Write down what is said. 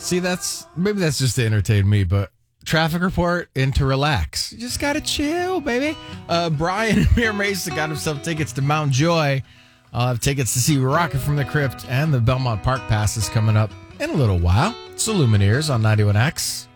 See, maybe that's just to entertain me, but traffic report and to relax. You just got to chill, baby. Brian in Mira Mesa got himself tickets to Mount Joy. I'll have tickets to see Rocket from the Crypt and the Belmont Park passes coming up in a little while. It's the Lumineers on 91X.